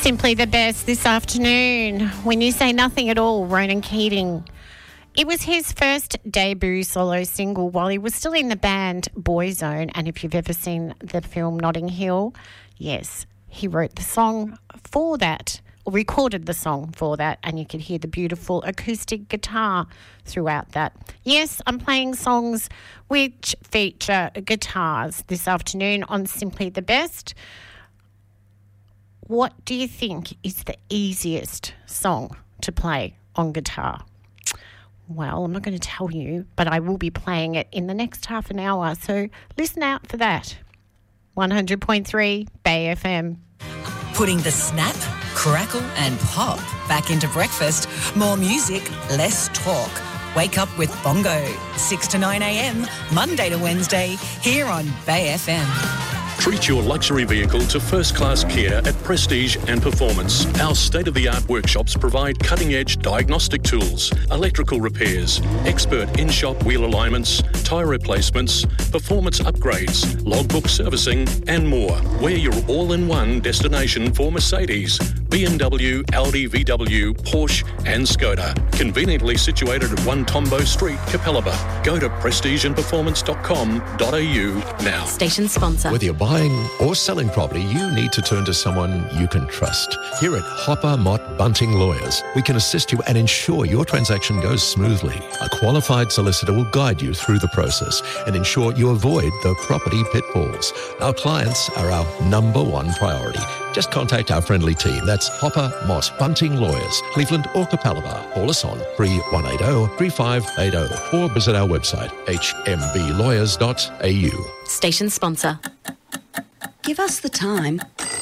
Simply the best this afternoon. When you say nothing at all, Ronan Keating. It was his first debut solo single while he was still in the band Boyzone. And if you've ever seen the film Notting Hill, yes, he wrote the song for that, or recorded the song for that, and you could hear the beautiful acoustic guitar throughout that. Yes, I'm playing songs which feature guitars this afternoon on Simply the Best. What do you think is the easiest song to play on guitar? Well, I'm not going to tell you, but I will be playing it in the next half an hour, so listen out for that. 100.3 Bay FM. Putting the snap, crackle and pop back into breakfast. More music, less talk. Wake up with Bongo, 6 to 9 a.m, Monday to Wednesday, here on Bay FM. Treat your luxury vehicle to first-class care at Prestige and Performance. Our state-of-the-art workshops provide cutting-edge diagnostic tools, electrical repairs, expert in-shop wheel alignments, tyre replacements, performance upgrades, logbook servicing and more. We're your all-in-one destination for Mercedes, BMW, Audi, VW, Porsche and Skoda. Conveniently situated at 1 Tombo Street, Capalaba. Go to prestigeandperformance.com.au now. Station sponsor. Whether you're buying or selling property, you need to turn to someone you can trust. Here at Hopper Mott Bunting Lawyers, we can assist you and ensure your transaction goes smoothly. A qualified solicitor will guide you through the process and ensure you avoid the property pitfalls. Our clients are our number one priority. Just contact our friendly team. That's Hopper Mott Bunting Lawyers, Cleveland or Capalaba. Call us on 3180-3580 or visit our website, hmblawyers.au. Station sponsor. Give us the time.